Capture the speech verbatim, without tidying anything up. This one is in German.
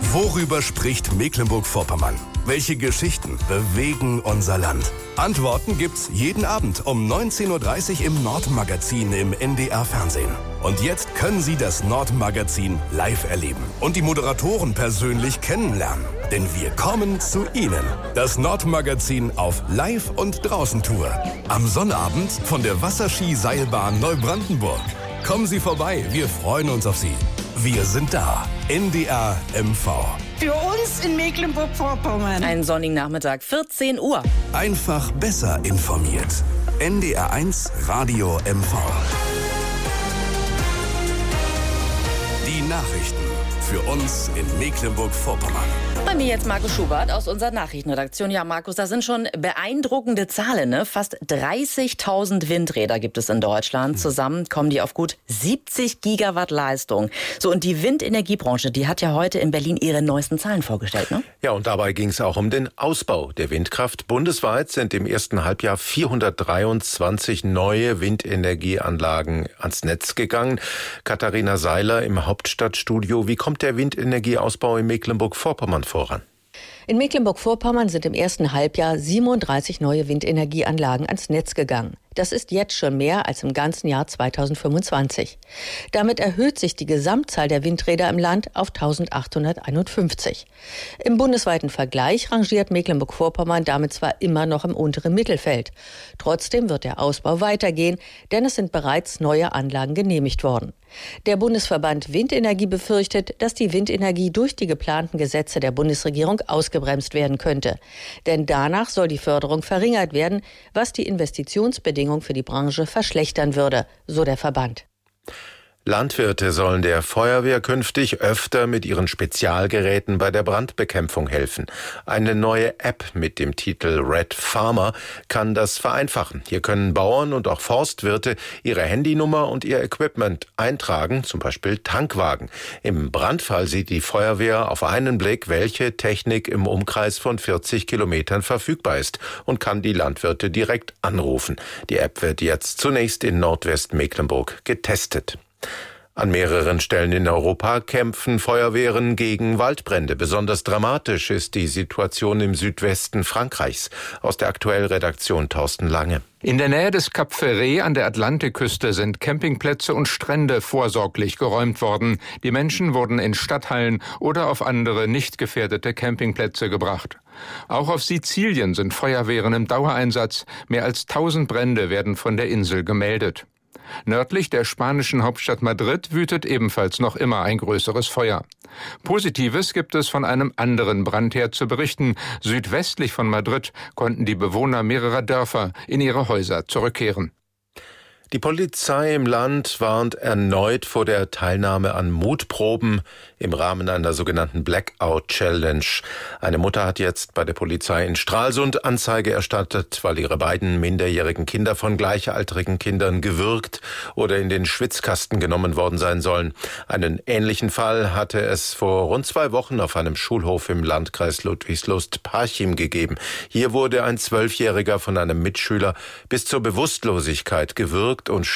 Worüber spricht Mecklenburg-Vorpommern? Welche Geschichten bewegen unser Land? Antworten gibt's jeden Abend um neunzehn Uhr dreißig im Nordmagazin im N D R-Fernsehen. Und jetzt können Sie das Nordmagazin live erleben und die Moderatoren persönlich kennenlernen. Denn wir kommen zu Ihnen. Das Nordmagazin auf Live- und Draußentour. Am Sonnabend von der Wasserski-Seilbahn Neubrandenburg. Kommen Sie vorbei, wir freuen uns auf Sie. Wir sind da. N D R M V. Für uns in Mecklenburg-Vorpommern. Einen sonnigen Nachmittag, vierzehn Uhr. Einfach besser informiert. N D R eins Radio M V. Die Nachrichten für uns in Mecklenburg-Vorpommern. Bei mir jetzt Markus Schubert aus unserer Nachrichtenredaktion. Ja, Markus, das sind schon beeindruckende Zahlen, ne? Fast dreißigtausend Windräder gibt es in Deutschland. Zusammen kommen die auf gut siebzig Gigawatt Leistung. So, und die Windenergiebranche, die hat ja heute in Berlin ihre neuesten Zahlen vorgestellt, ne? Ja, und dabei ging es auch um den Ausbau der Windkraft. Bundesweit sind im ersten Halbjahr vierhundertdreiundzwanzig neue Windenergieanlagen ans Netz gegangen. Katharina Seiler im Hauptstadtstudio. Wie kommt der Windenergieausbau in Mecklenburg-Vorpommern voran? In Mecklenburg-Vorpommern sind im ersten Halbjahr siebenunddreißig neue Windenergieanlagen ans Netz gegangen. Das ist jetzt schon mehr als im ganzen Jahr zweitausendfünfundzwanzig. Damit erhöht sich die Gesamtzahl der Windräder im Land auf eintausendachthunderteinundfünfzig. Im bundesweiten Vergleich rangiert Mecklenburg-Vorpommern damit zwar immer noch im unteren Mittelfeld. Trotzdem wird der Ausbau weitergehen, denn es sind bereits neue Anlagen genehmigt worden. Der Bundesverband Windenergie befürchtet, dass die Windenergie durch die geplanten Gesetze der Bundesregierung ausgebremst werden könnte. Denn danach soll die Förderung verringert werden, was die Investitionsbedingungen für die Branche verschlechtern würde, so der Verband. Landwirte sollen der Feuerwehr künftig öfter mit ihren Spezialgeräten bei der Brandbekämpfung helfen. Eine neue App mit dem Titel Red Farmer kann das vereinfachen. Hier können Bauern und auch Forstwirte ihre Handynummer und ihr Equipment eintragen, zum Beispiel Tankwagen. Im Brandfall sieht die Feuerwehr auf einen Blick, welche Technik im Umkreis von vierzig Kilometern verfügbar ist und kann die Landwirte direkt anrufen. Die App wird jetzt zunächst in Nordwestmecklenburg getestet. An mehreren Stellen in Europa kämpfen Feuerwehren gegen Waldbrände. Besonders dramatisch ist die Situation im Südwesten Frankreichs. Aus der Aktuell-Redaktion Thorsten Lange. In der Nähe des Cap Ferret an der Atlantikküste sind Campingplätze und Strände vorsorglich geräumt worden. Die Menschen wurden in Stadthallen oder auf andere nicht gefährdete Campingplätze gebracht. Auch auf Sizilien sind Feuerwehren im Dauereinsatz. Mehr als tausend Brände werden von der Insel gemeldet. Nördlich der spanischen Hauptstadt Madrid wütet ebenfalls noch immer ein größeres Feuer. Positives gibt es von einem anderen Brandherd zu berichten. Südwestlich von Madrid konnten die Bewohner mehrerer Dörfer in ihre Häuser zurückkehren. Die Polizei im Land warnt erneut vor der Teilnahme an Mutproben im Rahmen einer sogenannten Blackout Challenge. Eine Mutter hat jetzt bei der Polizei in Stralsund Anzeige erstattet, weil ihre beiden minderjährigen Kinder von gleichaltrigen Kindern gewürgt oder in den Schwitzkasten genommen worden sein sollen. Einen ähnlichen Fall hatte es vor rund zwei Wochen auf einem Schulhof im Landkreis Ludwigslust-Parchim gegeben. Hier wurde ein Zwölfjähriger von einem Mitschüler bis zur Bewusstlosigkeit gewürgt und